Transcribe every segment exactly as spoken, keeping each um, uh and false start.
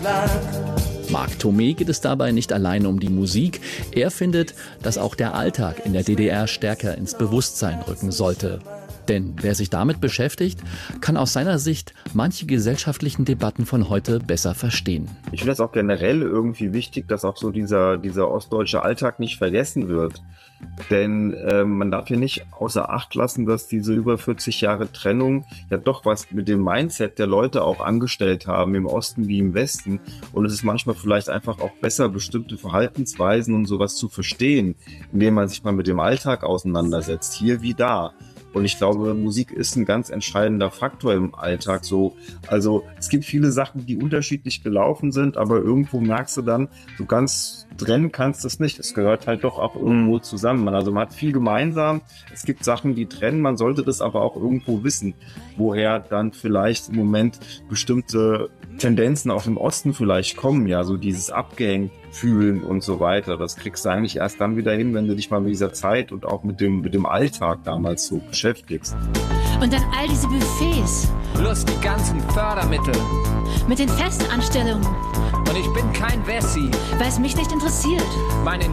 Marc Thomé geht es dabei nicht allein um die Musik. Er findet, dass auch der Alltag in der D D R stärker ins Bewusstsein rücken sollte. Denn wer sich damit beschäftigt, kann aus seiner Sicht manche gesellschaftlichen Debatten von heute besser verstehen. Ich finde es auch generell irgendwie wichtig, dass auch so dieser, dieser ostdeutsche Alltag nicht vergessen wird. Denn äh, man darf hier nicht außer Acht lassen, dass diese über vierzig Jahre Trennung ja doch was mit dem Mindset der Leute auch angestellt haben, im Osten wie im Westen. Und es ist manchmal vielleicht einfach auch besser, bestimmte Verhaltensweisen und sowas zu verstehen, indem man sich mal mit dem Alltag auseinandersetzt, hier wie da. Und ich glaube, Musik ist ein ganz entscheidender Faktor im Alltag. So, also es gibt viele Sachen, die unterschiedlich gelaufen sind, aber irgendwo merkst du dann, so ganz trennen kannst du es nicht. Es gehört halt doch auch irgendwo zusammen. Also man hat viel gemeinsam. Es gibt Sachen, die trennen. Man sollte das aber auch irgendwo wissen, woher dann vielleicht im Moment bestimmte Tendenzen auch im Osten vielleicht kommen. Ja, so dieses Abgehängt fühlen und so weiter. Das kriegst du eigentlich erst dann wieder hin, wenn du dich mal mit dieser Zeit und auch mit dem, mit dem Alltag damals so beschäftigst. Und dann all diese Buffets. Plus die ganzen Fördermittel. Mit den Festanstellungen. Und ich bin kein Wessi. Weil es mich nicht interessiert. Meine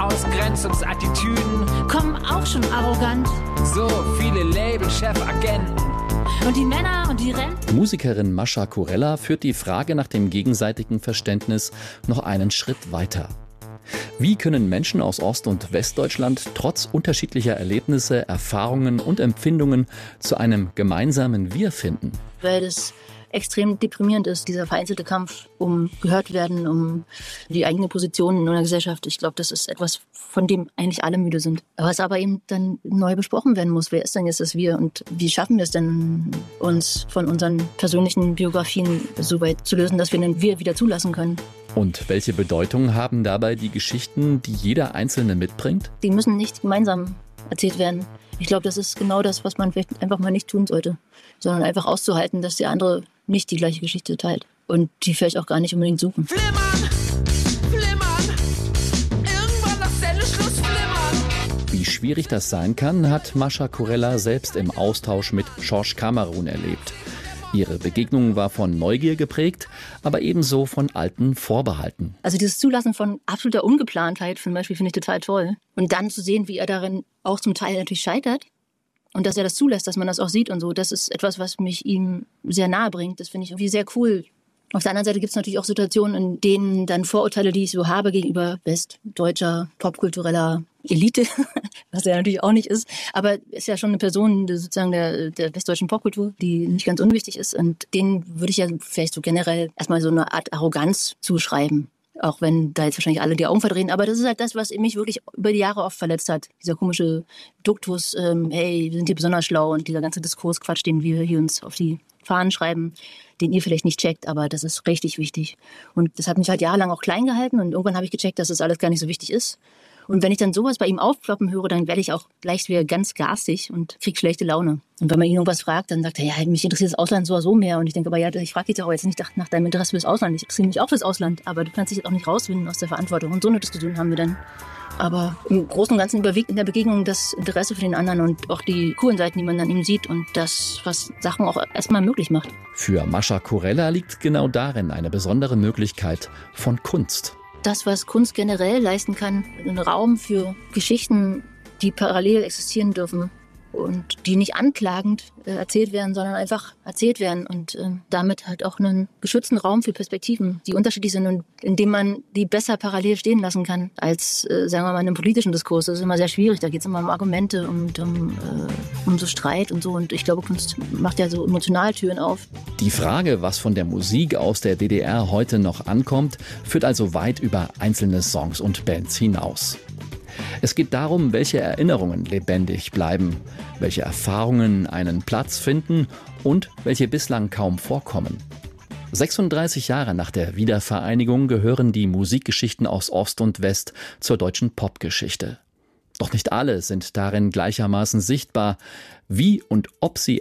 Nicht-Ausgrenzungsattitüden kommen auch schon arrogant. So viele Label-Chef-Agenten. Und die Männer und die Renten. Musikerin Mascha Kurella führt die Frage nach dem gegenseitigen Verständnis noch einen Schritt weiter. Wie können Menschen aus Ost- und Westdeutschland trotz unterschiedlicher Erlebnisse, Erfahrungen und Empfindungen zu einem gemeinsamen Wir finden? Weil das extrem deprimierend ist, dieser vereinzelte Kampf um gehört werden, um die eigene Position in einer Gesellschaft. Ich glaube, das ist etwas, von dem eigentlich alle müde sind. Was aber eben dann neu besprochen werden muss. Wer ist denn jetzt das Wir und wie schaffen wir es denn, uns von unseren persönlichen Biografien so weit zu lösen, dass wir ein Wir wieder zulassen können? Und welche Bedeutung haben dabei die Geschichten, die jeder Einzelne mitbringt? Die müssen nicht gemeinsam erzählt werden. Ich glaube, das ist genau das, was man vielleicht einfach mal nicht tun sollte, sondern einfach auszuhalten, dass der andere nicht die gleiche Geschichte teilt und die vielleicht auch gar nicht unbedingt suchen. Flimmern! Flimmern! Irgendwann das Sendeschluss flimmern! Wie schwierig das sein kann, hat Mascha Kurella selbst im Austausch mit Georges Cameron erlebt. Ihre Begegnung war von Neugier geprägt, aber ebenso von alten Vorbehalten. Also dieses Zulassen von absoluter Ungeplantheit zum Beispiel finde ich total toll. Und dann zu sehen, wie er darin auch zum Teil natürlich scheitert und dass er das zulässt, dass man das auch sieht und so, das ist etwas, was mich ihm sehr nahe bringt. Das finde ich irgendwie sehr cool. Auf der anderen Seite gibt es natürlich auch Situationen, in denen dann Vorurteile, die ich so habe gegenüber westdeutscher, popkultureller Elite, was er natürlich auch nicht ist, aber ist ja schon eine Person sozusagen der, der westdeutschen Popkultur, die nicht ganz unwichtig ist. Und denen würde ich ja vielleicht so generell erstmal so eine Art Arroganz zuschreiben. Auch wenn da jetzt wahrscheinlich alle die Augen verdrehen. Aber das ist halt das, was mich wirklich über die Jahre oft verletzt hat. Dieser komische Duktus, ähm, hey, wir sind hier besonders schlau und dieser ganze Diskursquatsch, den wir hier uns auf die Fahnen schreiben, den ihr vielleicht nicht checkt, aber das ist richtig wichtig. Und das hat mich halt jahrelang auch klein gehalten und irgendwann habe ich gecheckt, dass das alles gar nicht so wichtig ist. Und wenn ich dann sowas bei ihm aufploppen höre, dann werde ich auch gleich wieder ganz garstig und kriege schlechte Laune. Und wenn man ihn irgendwas fragt, dann sagt er, ja, mich interessiert das Ausland so oder so mehr. Und ich denke, aber ja, ich frage dich doch jetzt nicht nach deinem Interesse fürs Ausland. Ich interessiere mich auch fürs Ausland, aber du kannst dich jetzt auch nicht rauswinden aus der Verantwortung. Und so eine Diskussion haben wir dann. Aber im Großen und Ganzen überwiegt in der Begegnung das Interesse für den anderen und auch die coolen Seiten, die man dann ihm sieht und das, was Sachen auch erstmal möglich macht. Für Mascha Kurella liegt genau darin eine besondere Möglichkeit von Kunst. Das, was Kunst generell leisten kann, einen Raum für Geschichten, die parallel existieren dürfen und die nicht anklagend äh, erzählt werden, sondern einfach erzählt werden und äh, damit halt auch einen geschützten Raum für Perspektiven, die unterschiedlich sind und in dem man die besser parallel stehen lassen kann als, äh, sagen wir mal, in einem politischen Diskurs. Das ist immer sehr schwierig, da geht es immer um Argumente und um, äh, um so Streit und so und ich glaube, Kunst macht ja so Emotionaltüren auf. Die Frage, was von der Musik aus der D D R heute noch ankommt, führt also weit über einzelne Songs und Bands hinaus. Es geht darum, welche Erinnerungen lebendig bleiben, welche Erfahrungen einen Platz finden und welche bislang kaum vorkommen. sechsunddreißig Jahre nach der Wiedervereinigung gehören die Musikgeschichten aus Ost und West zur deutschen Popgeschichte. Doch nicht alle sind darin gleichermaßen sichtbar. Wie und ob sie